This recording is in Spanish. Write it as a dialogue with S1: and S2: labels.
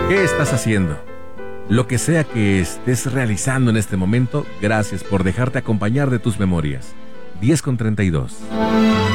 S1: ¿Qué estás haciendo? Lo que sea que estés realizando en este momento, gracias por dejarte acompañar de tus memorias. 10:32.